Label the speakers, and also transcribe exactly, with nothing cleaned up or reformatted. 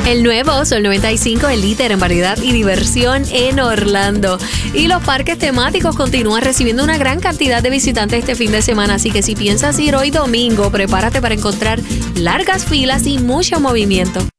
Speaker 1: El nuevo Sol noventa y cinco, el líder en variedad y diversión en Orlando. Y los parques temáticos continúan recibiendo una gran cantidad de visitantes este fin de semana, así que si piensas ir hoy domingo, prepárate para encontrar largas filas y mucho movimiento.